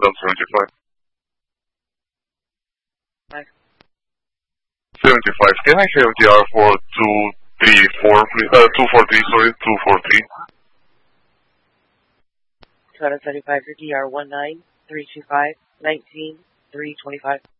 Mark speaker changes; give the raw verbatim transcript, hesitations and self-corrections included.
Speaker 1: Adam seventy-five.
Speaker 2: Five.
Speaker 1: seventy-five. Can I have the R for two three four, please? Uh, two four three, sorry, two four three.
Speaker 2: two seventy-five for D R one nine three two five nineteen three twenty-five.